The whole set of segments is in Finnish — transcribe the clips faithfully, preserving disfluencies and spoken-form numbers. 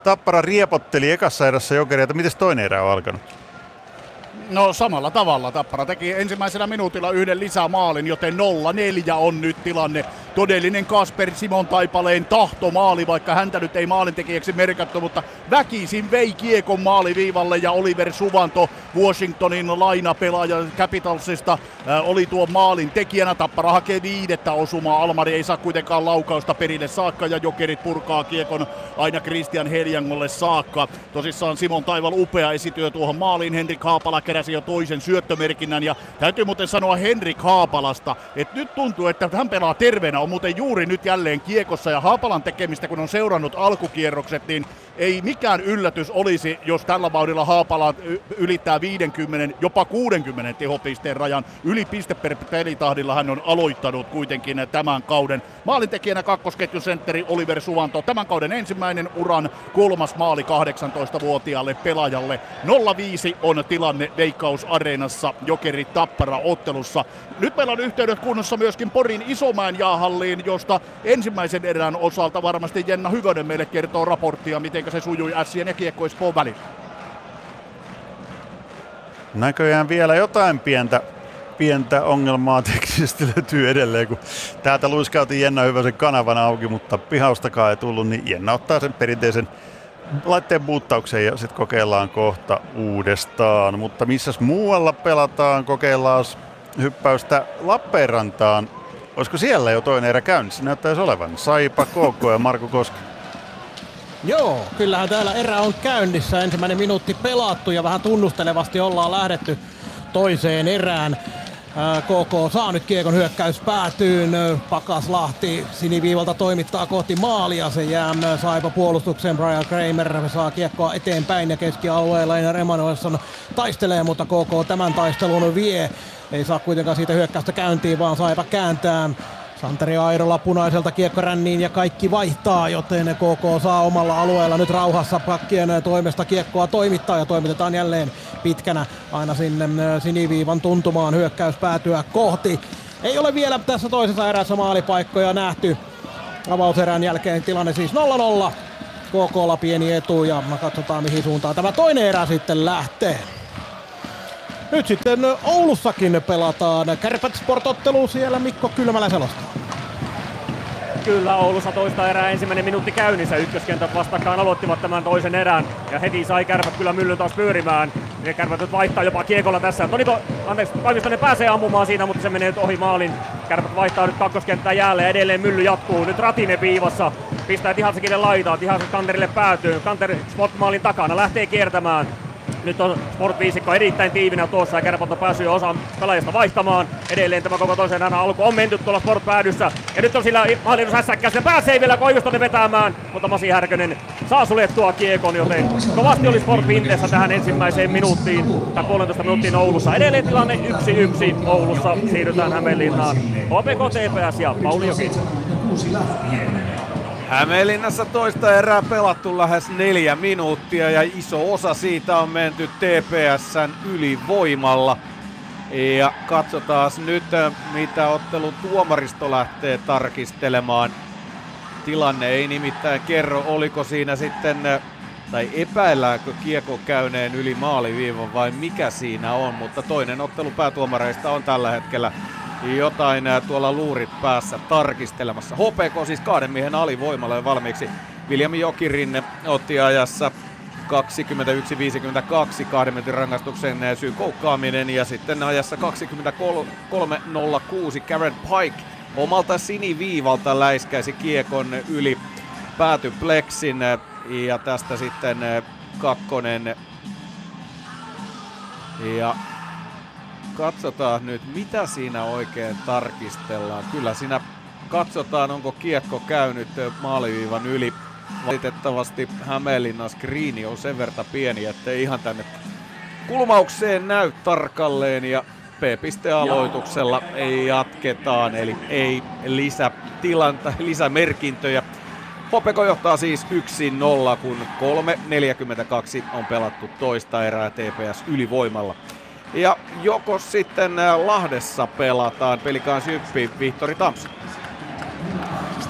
Tappara riepotteli ekassa erässä Jokeria, että miten toinen erä on alkanut? No samalla tavalla. Tappara teki ensimmäisellä minuutilla yhden lisämaalin, joten nolla neljä on nyt tilanne. Todellinen Kasper Simon Taipaleen tahtomaali, vaikka häntä nyt ei maalintekijäksi merkattu, mutta väkisin vei kiekon maaliviivalle ja Oliver Suvanto, Washingtonin lainapelaaja Capitalsista, äh, oli tuon maalin tekijänä. Tappara hakee viidettä osumaa, Almari ei saa kuitenkaan laukausta perille saakka ja Jokerit purkaa kiekon aina Christian Heljangolle saakka. Tosissaan Simon Taival upea esityö tuohon maaliin, Henrik Haapala keräsi jo toisen syöttömerkinnän ja täytyy muuten sanoa Henrik Haapalasta, että nyt tuntuu, että hän pelaa terveenä. On muuten juuri nyt jälleen kiekossa ja Haapalan tekemistä kun on seurannut alkukierrokset, niin ei mikään yllätys olisi, jos tällä vauhdilla Haapala ylittää viisikymmentä, jopa kuusikymmentä tehopisteen rajan. Yli piste per pelitahdilla hän on aloittanut kuitenkin tämän kauden. Maalintekijänä kakkosketjun sentteri Oliver Suvanto. Tämän kauden ensimmäinen uran kolmas maali kahdeksantoistavuotiaalle pelaajalle. nolla viisi on tilanne Veikkaus Areenassa Jokerit Tappara ottelussa. Nyt meillä on yhteydet kunnossa myöskin Porin Isomäen jäähalliin, josta ensimmäisen erän osalta varmasti Jenna Hyvönen meille kertoo raporttia, miten se sujui Ässien ja Kiekko Espoon välillä. Näköjään vielä jotain pientä, pientä ongelmaa teknisesti löytyy edelleen, kun täältä luiskautiin Jenna Hyvösen kanavan auki, mutta pihaustakaan ei tullut, niin Jenna ottaa sen perinteisen laitteen buuttauksen ja sitten kokeillaan kohta uudestaan. Mutta missäs muualla pelataan, kokeillaan hyppäystä Lappeenrantaan. Olisiko siellä jo toinen erä käynnissä? Näyttäisi olevan. Saipa, K K ja Marko Koski. Joo, kyllähän täällä erä on käynnissä. Ensimmäinen minuutti pelattu ja vähän tunnustelevasti ollaan lähdetty toiseen erään. K K saa nyt kiekon hyökkäys päätyyn. Pakaslahti siniviivalta toimittaa kohti maalia. Se jää Saipa puolustukseen. Brian Kramer saa kiekkoa eteenpäin ja keskialueella Einar Emanuelsson taistelee, mutta K K tämän taistelun vie. Ei saa kuitenkaan siitä hyökkäystä käyntiin, vaan Saipa kääntää. Santeri Airola punaiselta kiekko ränniin ja kaikki vaihtaa, joten K K saa omalla alueella nyt rauhassa pakkien toimesta kiekkoa toimittaa ja toimitetaan jälleen pitkänä aina sinne siniviivan tuntumaan hyökkäys päätyä kohti. Ei ole vielä tässä toisessa erässä maalipaikkoja nähty. Avauserän jälkeen tilanne siis nolla nolla. K K:lla pieni etu ja katsotaan mihin suuntaan tämä toinen erä sitten lähtee. Nyt sitten Oulussakin pelataan Kärpät Sport-ottelu, siellä Mikko Kylmälä selostaa. Kyllä, Oulussa toista erää ensimmäinen minuutti käynnissä. Ykköskentät vastakkain aloittivat tämän toisen erän. Ja heti sai Kärpät kyllä myllyn taas pyörimään. Ja Kärpät nyt vaihtaa jopa kiekolla tässä. Toni, anteeksi, Taimistonen pääsee ammumaan siinä, mutta se menee nyt ohi maalin. Kärpät vaihtaa nyt kakkoskenttää jälleen. Edelleen mylly jatkuu. Nyt Ratinen viivassa. Pistää Tihasekille laitaan. Tihasen Kanterille päätyy. Kanter Sport-maalin takana. Lähtee kiertämään. Nyt on Sport-viisikko erittäin tiivinä tuossa ja Kärpät on päässyt jo osan pelaajista vaihtamaan. Edelleen tämä koko toisen erän alku on menty tuolla Sport-päädyssä. Ja nyt on sillä mahdollisuus hässäkkää, se pääsee vielä Koivistonen vetämään. Mutta Masi Härkönen saa suljettua kiekon, joten kovasti oli Sport pinteessä tähän ensimmäiseen minuuttiin. Tai puolentoista minuuttiin Oulussa. Edelleen tilanne yksi yksi Oulussa. Siirrytään Hämeenlinnaan. H P K, T P S ja Pauli Joki. Hämeenlinnassa toista erää pelattu lähes neljä minuuttia ja iso osa siitä on menty T P S:n ylivoimalla. Ja katsotaan nyt, mitä ottelun tuomaristo lähtee tarkistelemaan. Tilanne ei nimittäin kerro, oliko siinä sitten, tai epäilläänkö kiekko käyneen yli maaliviivan vai mikä siinä on, mutta toinen ottelu päätuomareista on tällä hetkellä jotain tuolla luurit päässä tarkistelemassa. H P K siis kahden miehen alivoimalle valmiiksi. Viljami Jokirinne otti ajassa kaksikymmentäyksi viisikymmentäkaksi kahden metrin rangaistuksen syyn koukkaaminen ja sitten ajassa kaksikymmentäkolme nolla kuusi Karen Pike omalta siniviivalta läiskäisi kiekon yli päätypleksin ja tästä sitten kakkonen ja katsotaan nyt, mitä siinä oikein tarkistellaan. Kyllä siinä katsotaan, onko kiekko käynyt maaliviivan yli. Valitettavasti Hämeenlinnan skriini on sen verran pieni, ettei ihan tänne kulmaukseen näy tarkalleen. Ja P-pistealoituksella jatketaan, eli ei lisätilanta, lisämerkintöjä. H P K johtaa siis yksi nolla, kun kolme neljäkymmentäkaksi on pelattu toista erää T P S ylivoimalla. Ja joko sitten Lahdessa pelataan Pelikaan Syppi, Vihtori Thompson.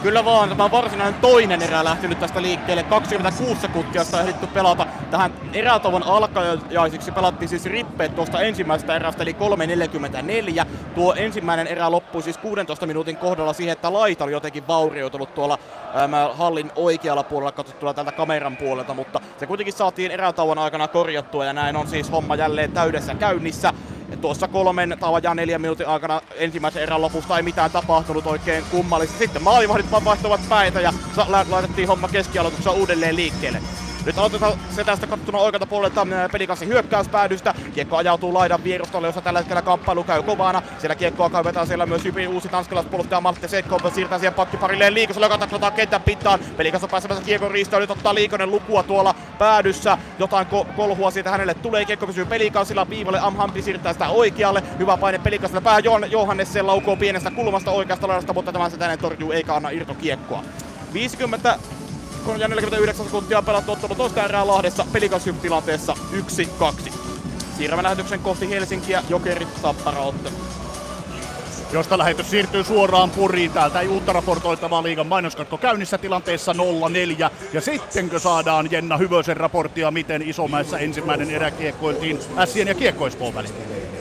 Kyllä vaan, tämä varsinainen toinen erä lähtenyt tästä liikkeelle. kaksikymmentäkuusi sekuntia sitä ehditty pelata. Tähän erätauon alkajaisiksi pelattiin siis rippeet tuosta ensimmäisestä erästä, eli kolme neljäkymmentäneljä. Tuo ensimmäinen erä loppui siis kuudentoista minuutin kohdalla siihen, että laita oli jotenkin vaurioitunut tuolla ääm, hallin oikealla puolella katsottuna tältä kameran puolelta, mutta se kuitenkin saatiin erätauon aikana korjattua ja näin on siis homma jälleen täydessä käynnissä. Ja tuossa kolmen ja neljän minuutin aikana ensimmäisen erän lopusta ei mitään tapahtunut oikein kummallista. Sitten maalivahdit vaan vaihtuvat päitä ja laitettiin homma keskialoituksessa uudelleen liikkeelle. Nyt aloitetaan se tästä katsotuna oikealta puolelta Pelikanssin hyökkäyspäädystä. Kiekko ajautuu laidan vierustolle, jossa tällä hetkellä kamppailu käy kovana. Siellä kiekkoa kaivetaan siellä myös hyvin uusi tanskalaispuolustaja Malte Sekko. Siirtää siihen pakkiparilleen Liikoselle, joka taklataan kentän pintaan. Pelikans on pääsemässä kiekon riistoon. Nyt ottaa Liikonen lukua tuolla päädyssä. Jotain ko- kolhua siitä hänelle tulee. Kiekko pysyy Pelikansilla viivalle. Amhampi siirtää sitä oikealle. Hyvä paine Pelikansilla. Pää Johannessen laukoo pienestä kulmasta oikeasta laidasta, mutta tämä sitä torjuu eikä anna irtokiekkoa. viisikymmentä ja neljäkymmentäyhdeksän sekuntia on pelattu ottelu toista erää Lahdessa Pelikans-tilanteessa yksi kaksi. Siirrämme lähetyksen kohti Helsinkiä, Jokerit Tappara-ottelu. Josta lähetys siirtyy suoraan Poriin. Täältä ei uutta raportoitavaa liigan mainoskatko käynnissä tilanteessa nolla neljä. Ja sittenkö saadaan Jenna Hyvösen raporttia, miten Isomäessä ensimmäinen erä kiekkoiltiin Ässien ja Kiekko Espoon välillä?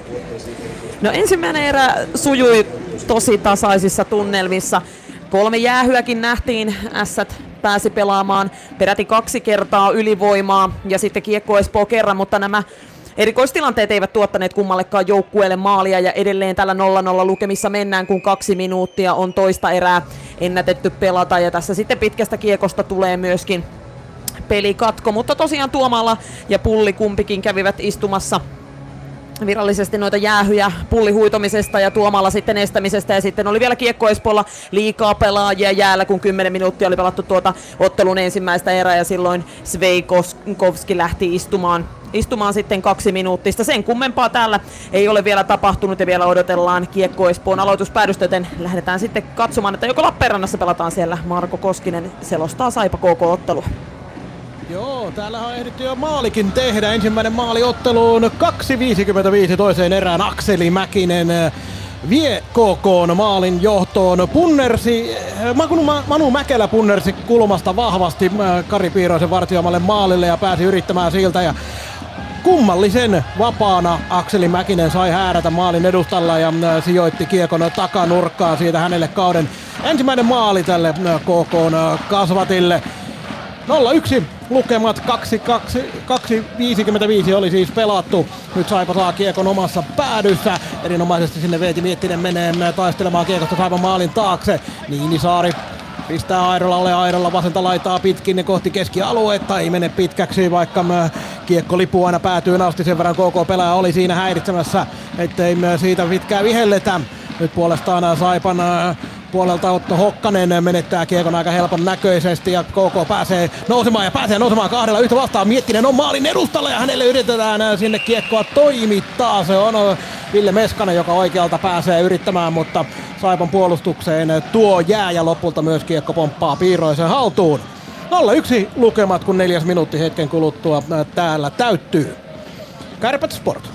No ensimmäinen erä sujui tosi tasaisissa tunnelmissa. Kolme jäähyäkin nähtiin, Ässät pääsi pelaamaan peräti kaksi kertaa ylivoimaa ja sitten Kiekko Espoo kerran, mutta nämä erikoistilanteet eivät tuottaneet kummallekaan joukkueelle maalia ja edelleen tällä nolla nolla lukemissa mennään, kun kaksi minuuttia on toista erää ennätetty pelata ja tässä sitten pitkästä kiekosta tulee myöskin pelikatko, mutta tosiaan Tuomala ja Pulli kumpikin kävivät istumassa virallisesti noita jäähyjä Pulli huitomisesta ja Tuomalla sitten estämisestä ja sitten oli vielä Kiekko Espoolla liikaa pelaajia jäällä, kun kymmenen minuuttia oli pelattu tuota ottelun ensimmäistä erää ja silloin Sveikovski lähti istumaan, istumaan sitten kaksi minuuttista. Sen kummempaa täällä ei ole vielä tapahtunut ja vielä odotellaan Kiekko Espoon aloituspäädystä, joten lähdetään sitten katsomaan, että joko Lappeenrannassa pelataan siellä. Marko Koskinen selostaa Saipa K K-ottelua. Joo, täällä on ehditty jo maalikin tehdä. Ensimmäinen maali otteluun kaksi viisikymmentäviisi toiseen erään. Akseli Mäkinen vie K K:n maalin johtoon. Punnersi, Manu, Manu Mäkelä punnersi kulmasta vahvasti Kari Piiroisen vartioimalle maalille ja pääsi yrittämään siltä. Ja kummallisen vapaana Akseli Mäkinen sai häärätä maalin edustalla ja sijoitti kiekon takanurkkaan. Siitä hänelle kauden ensimmäinen maali tälle K K:n kasvatille. nolla yksi lukemat, kaksi viisikymmentäviisi oli siis pelattu. Nyt Saipa saa kiekon omassa päädyssä. Erinomaisesti sinne Veeti Miettinen menee taistelemaan kiekosta Saipan maalin taakse. Niinisaari pistää Airolalle, Airolla vasenta laitaa pitkin kohti keskialuetta. Ei mene pitkäksi, vaikka kiekko lipuu aina päätyyn asti. Sen verran K K-pelaaja oli siinä häiritsemässä, ettei siitä pitkään vihelletä. Nyt puolestaan Saipan puolelta Otto Hokkanen menettää kiekon aika helpon näköisesti ja K K pääsee nousemaan ja pääsee nousemaan kahdella yhtä vastaan. Miettinen on maalin edustalla ja hänelle yritetään sinne kiekkoa toimittaa. Se on Ville Meskanen, joka oikealta pääsee yrittämään, mutta Saipan puolustukseen tuo jää ja lopulta myös kiekko pomppaa Piiroisen haltuun. nolla yksi lukemat, kun neljäs minuutti hetken kuluttua täällä täyttyy. Kärpät Sport.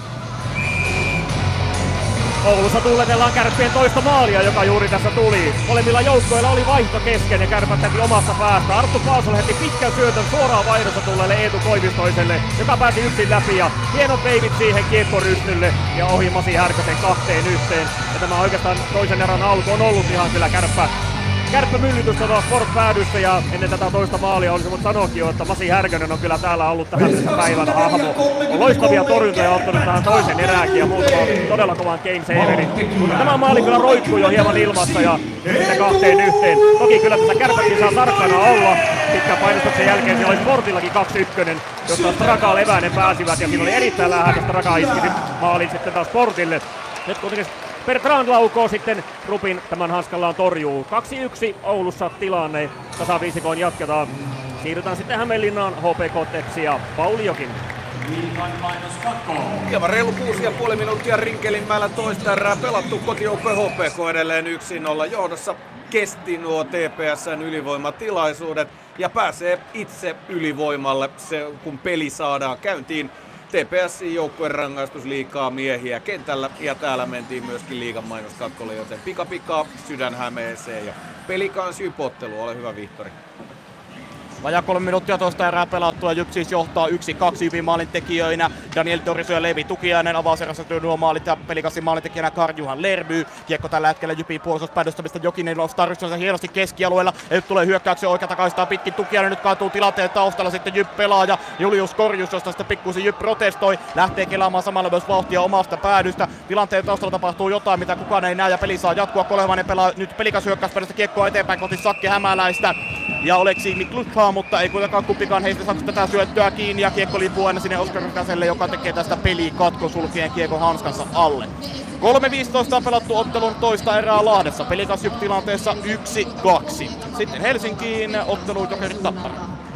Oulussa tuuletellaan Kärppien toista maalia, joka juuri tässä tuli. Molemmilla joukkoilla oli vaihto kesken ja Kärpät teki omassa päästä. Arttu Paasol heti pitkän syötön suoraan vaihdossa tulleelle Eetu Koivistoiselle, joka pääsi yksin läpi ja hienot veivit siihen kiekkorystylle ja ohi Masi Härkösen kahteen yhteen. Ja tämä oikeastaan toisen erän alku on ollut ihan kyllä Kärppä. Kärppämyllytystä taas Sport-päädyssä ja ennen tätä toista maalia olisi voinut sanoakin jo, että Masi Härkönen on kyllä täällä ollut tähän päivän hahmo. On loistavia torjuntoja ottanut tähän toisen erääkin ja muutama todella kovan Kane Saverin. Mutta tämä maali kyllä roikkuu jo hieman ilmassa ja nyt sitten kahteen yhteen. Toki kyllä tässä Kärpätkin saa tarkkana olla. Pitkän painostuksen jälkeen siellä oli Sportillakin kaksi ykkönen, josta Straka Levänen pääsivät ja siinä oli erittäin lähellä. Straka iski maalin sitten taas Sportille. Nyt kuitenkin Bertrand laukoo sitten Rupin tämän hanskallaan torjuu. kaksi yksi Oulussa tilanne. Tasaviisikoon jatketaan. Siirrytään sitten Hämeenlinnaan H P K Tepsi ja Pauli Jokin. Hieman reilu kuusi ja puoli minuuttia Rinkelinmäellä toista erää pelattu. Kotijoukkojen H P K edelleen yksi nolla johdossa. Kesti nuo T P S:n ylivoimatilaisuudet ja pääsee itse ylivoimalle, se, kun peli saadaan käyntiin. T P S:n joukkueen rangaistus liikaa miehiä kentällä ja täällä mentiin myöskin liigan mainoskatkolle, joten pika pika sydän Hämeeseen ja Pelikans Jyp-ottelu, ole hyvä Vihtori. Vajaa kolme minuuttia toista erää pelattua. Jyp siis johtaa yksi kaksi Jypin maalintekijöinä. Daniel Doriso ja Levi Tukiainen avauserässä nuo maalit ja Pelikasin maalintekijänä Karjuhan Lerby. Kiekko tällä hetkellä Jypin puolustuspäädöstä, mistä Jokinen nostaa rystynsä hienosti keskialueella. Ja nyt tulee hyökkäyksen oikeata kaistaa pitkin. Tukiainen nyt kaatuu tilanteen taustalla sitten Jyp pelaaja Julius Korjus, josta sitten pikkuisen Jyp protestoi. Lähtee kelaamaan samalla myös vauhtia omasta päädystä. Tilanteen taustalla tapahtuu jotain, mitä kukaan ei näe ja peli saa jatkua. Kolehmainen pelaa nyt Pelikas hyökkäyspäädystä kiekkoa eteenpäin kohti Sakke Hämäläistä. Ja Oleksi Mikluthaa, mutta ei kuitenkaan kumpikaan heistä saa tätä syöttöä kiinni ja kiekko liipuu aina sinne Oskar Käselle, joka tekee tästä peliä katkon sulkien kiekon hanskansa alle. kolme viisitoista on pelattu ottelun toista erää Lahdessa. Pelikas Jyp tilanteessa yksi kaksi. Sitten Helsinkiin ottelu Jokerit Tappara.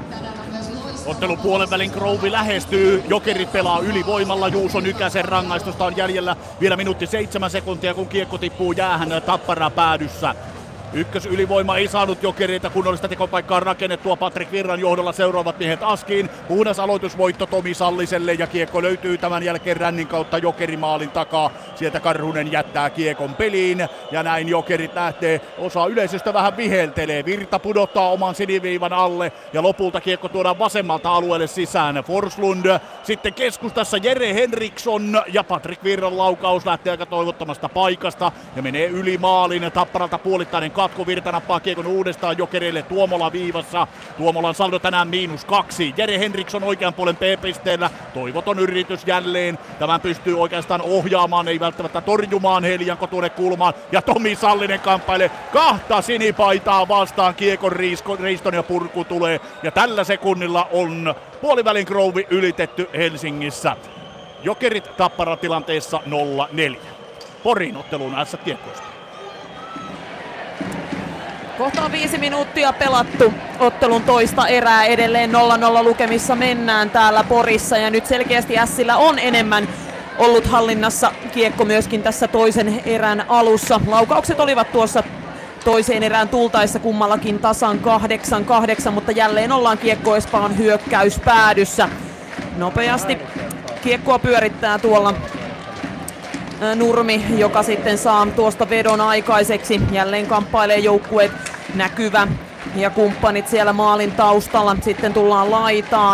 Ottelun puolen välin Grove lähestyy. Jokerit pelaa ylivoimalla. Juuso Nykäsen rangaistusta on jäljellä vielä minuutti seitsemän sekuntia, kun kiekko tippuu jäähän Tappara päädyssä. Ykkös ylivoima ei saanut Jokereita kunnollista tekopaikkaa rakennettua. Patrik Virran johdolla seuraavat miehet askiin. Puhdas aloitusvoitto Tomi Salliselle ja kiekko löytyy tämän jälkeen rännin kautta Jokerimaalin takaa. Sieltä Karhunen jättää kiekon peliin ja näin Jokerit lähtee. Osa yleisöstä vähän viheltelee. Virta pudottaa oman siniviivan alle ja lopulta kiekko tuodaan vasemmalta alueelle sisään. Forslund, sitten keskustassa Jere Henriksson ja Patrik Virran laukaus lähtee aika toivottomasta paikasta ja menee yli maalin. Tapparalta puolittainen katko, Virta nappaa kiekon uudestaan Jokereille Tuomola viivassa. Tuomolan saldo tänään miinus kaksi. Jere Henriksson oikean puolen P-pisteellä. Toivoton yritys jälleen. Tämän pystyy oikeastaan ohjaamaan, ei välttämättä torjumaan Helianko tuonne kulmaan. Ja Tomi Sallinen kamppailee kahta sinipaitaa vastaan. Kiekon riisko, riiston ja purku tulee. Ja tällä sekunnilla on puolivälin Grove ylitetty Helsingissä. Jokerit Tappara tilanteessa nolla neljä. Porin otteluun ässät kiekkoista. Kohta on viisi minuuttia pelattu ottelun toista erää, edelleen nolla nolla lukemissa mennään täällä Porissa ja nyt selkeästi Ässillä on enemmän ollut hallinnassa kiekko myöskin tässä toisen erän alussa. Laukaukset olivat tuossa toiseen erään tultaessa kummallakin tasan kahdeksan kahdeksan, mutta jälleen ollaan Kiekko Espaan hyökkäyspäädyssä. Nopeasti kiekkoa pyörittää tuolla Nurmi, joka sitten saa tuosta vedon aikaiseksi. Jälleen kamppailee joukkueet Näkyvä ja kumppanit siellä maalin taustalla. Sitten tullaan laitaan.